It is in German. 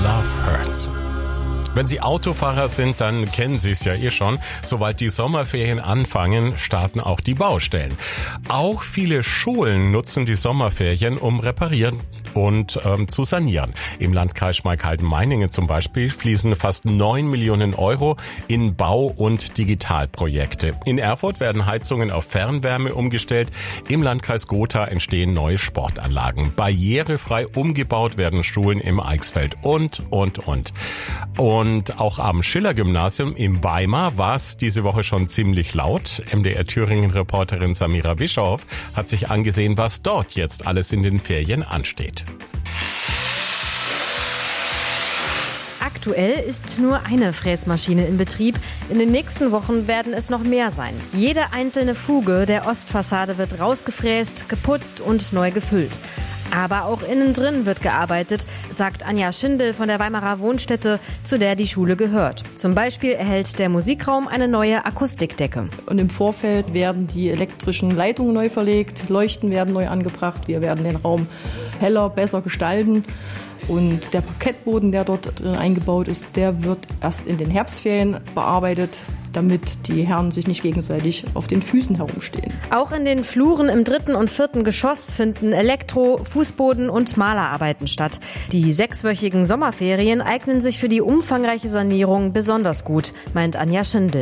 Love Hurts. Wenn Sie Autofahrer sind, dann kennen Sie es ja schon. Sobald die Sommerferien anfangen, starten auch die Baustellen. Auch viele Schulen nutzen die Sommerferien, um reparieren und zu sanieren. Im Landkreis Schmalkalden-Meiningen zum Beispiel fließen fast 9 Millionen Euro in Bau- und Digitalprojekte. In Erfurt werden Heizungen auf Fernwärme umgestellt. Im Landkreis Gotha entstehen neue Sportanlagen. Barrierefrei umgebaut werden Schulen im Eichsfeld und. Und auch am Schiller-Gymnasium in Weimar war es diese Woche schon ziemlich laut. MDR-Thüringen-Reporterin Samira Bischoff hat sich angesehen, was dort jetzt alles in den Ferien ansteht. Aktuell ist nur eine Fräsmaschine in Betrieb. In den nächsten Wochen werden es noch mehr sein. Jede einzelne Fuge der Ostfassade wird rausgefräst, geputzt und neu gefüllt. Aber auch innen drin wird gearbeitet, sagt Anja Schindel von der Weimarer Wohnstätte, zu der die Schule gehört. Zum Beispiel erhält der Musikraum eine neue Akustikdecke. Und im Vorfeld werden die elektrischen Leitungen neu verlegt, Leuchten werden neu angebracht, wir werden den Raum heller, besser gestalten. Und der Parkettboden, der dort eingebaut ist, der wird erst in den Herbstferien bearbeitet, damit die Herren sich nicht gegenseitig auf den Füßen herumstehen. Auch in den Fluren im 3. und 4. Geschoss finden Elektro-, Fußboden- und Malerarbeiten statt. Die 6-wöchigen Sommerferien eignen sich für die umfangreiche Sanierung besonders gut, meint Anja Schindel.